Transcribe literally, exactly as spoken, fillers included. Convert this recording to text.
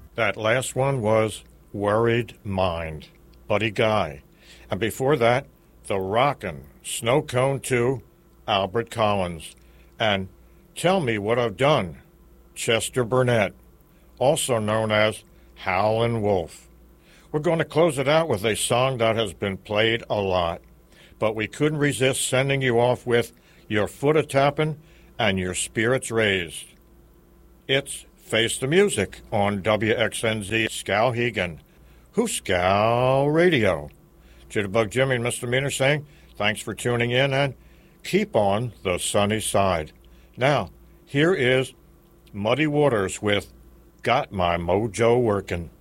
That last one was Worried Mind, Buddy Guy. And before that, The Rockin' Snow Cone two, Albert Collins. And Tell Me What I've Done, Chester Burnett, also known as Howlin' Wolf. We're going to close it out with a song that has been played a lot, but we couldn't resist sending you off with Your Foot A-Tappin' and Your Spirits Raised. It's Face the Music on W X N Z Skowhegan, Hooskow Radio. Jitterbug Jimmy and Misdemeanor saying thanks for tuning in and keep on the sunny side. Now, here is Muddy Waters with Got My Mojo Workin'.